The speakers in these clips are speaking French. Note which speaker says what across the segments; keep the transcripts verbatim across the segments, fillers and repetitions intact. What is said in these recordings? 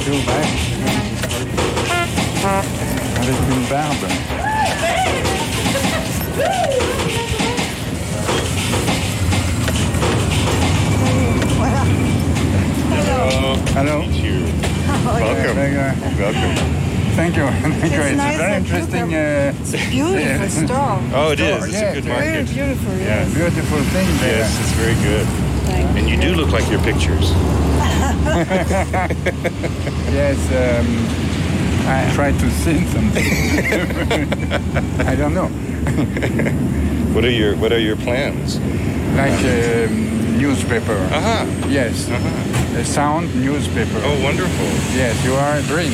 Speaker 1: ouais. Avec une barbe.
Speaker 2: Voilà.
Speaker 3: Hello.
Speaker 1: Hello.
Speaker 3: Meet you. Welcome.
Speaker 1: Uh,
Speaker 3: Welcome.
Speaker 1: Thank you. Thank you.
Speaker 2: It's
Speaker 1: It's
Speaker 2: nice
Speaker 1: a very
Speaker 2: that
Speaker 1: interesting.
Speaker 2: you
Speaker 1: Uh,
Speaker 2: It's a beautiful store.
Speaker 3: Oh, it
Speaker 1: Store,
Speaker 3: is. It's
Speaker 1: yeah,
Speaker 3: a good
Speaker 1: very
Speaker 2: Very
Speaker 3: market.
Speaker 2: beautiful,
Speaker 3: Yeah.
Speaker 2: yes.
Speaker 1: beautiful thing there.
Speaker 3: Yes, it's very good.
Speaker 2: Thank
Speaker 3: And you do look like your pictures.
Speaker 1: Yes. Um, I try to sing something. I don't know.
Speaker 3: What are your What are your plans?
Speaker 1: Like um, newspaper.
Speaker 3: Aha.
Speaker 1: Yes.
Speaker 3: Uh-huh.
Speaker 1: A sound newspaper.
Speaker 3: Oh, wonderful.
Speaker 1: Yes, you are green.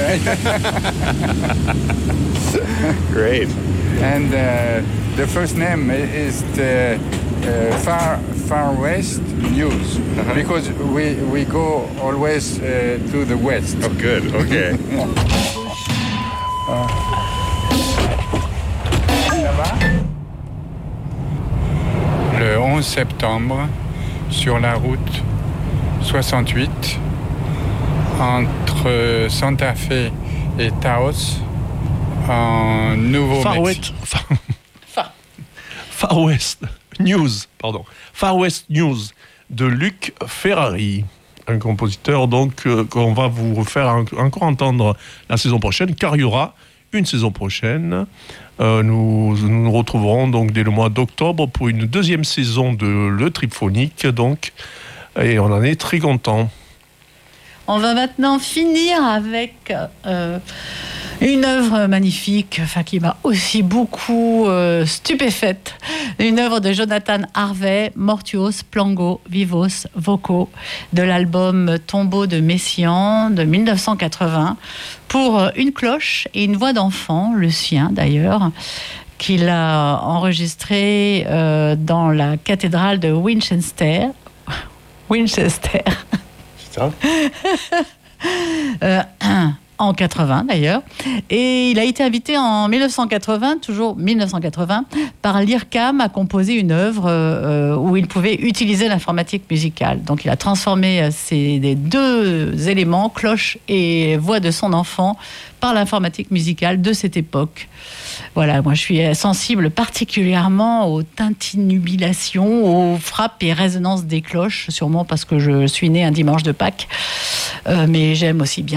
Speaker 3: Great.
Speaker 1: And uh, the first name is the uh, Far Far West News,
Speaker 3: Uh-huh.
Speaker 1: because we we go always uh, to the west.
Speaker 3: Oh, good. Okay.
Speaker 1: Le onze septembre, sur la route soixante-huit, entre Santa Fe et Taos, en
Speaker 4: Far
Speaker 1: Nouveau-Mexique.
Speaker 4: West, Far, Far- Far West News, pardon. Far West News de Luc Ferrari, un compositeur donc euh, qu'on va vous faire en- encore entendre la saison prochaine, car il y aura une saison prochaine. Euh, nous, nous nous retrouverons donc dès le mois d'octobre pour une deuxième saison de Le Triphonique, donc, et on en est très content.
Speaker 5: On va maintenant finir avec euh, une œuvre magnifique, enfin qui m'a aussi beaucoup euh, stupéfaite. Une œuvre de Jonathan Harvey, Mortuos, Plango, Vivos, Voco, de l'album Tombeau de Messiaen de dix-neuf cent quatre-vingts, pour une cloche et une voix d'enfant, le sien d'ailleurs, qu'il a enregistré euh, dans la cathédrale de Winchester. Winchester.
Speaker 3: Ça?
Speaker 5: Euh, en quatre-vingts d'ailleurs, et il a été invité en dix-neuf cent quatre-vingts, toujours dix-neuf cent quatre-vingts, par l'I R C A M à composer une œuvre euh, où il pouvait utiliser l'informatique musicale. Donc il a transformé euh, ces les deux éléments, cloche et voix de son enfant, par l'informatique musicale de cette époque. Voilà, moi je suis sensible particulièrement aux tintinnubulations, aux frappes et résonances des cloches, sûrement parce que je suis née un dimanche de Pâques, euh, mais j'aime aussi bien